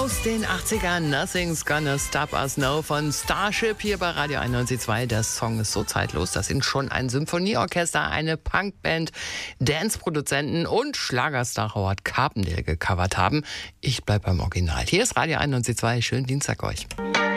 Aus den 80ern, Nothing's Gonna Stop Us Now von Starship hier bei Radio 91.2. Der Song ist so zeitlos, dass ihn schon ein Symphonieorchester, eine Punkband, Dance-Produzenten und Schlagerstar Howard Carpendale gecovert haben. Ich bleib beim Original. Hier ist Radio 91.2. Schönen Dienstag euch.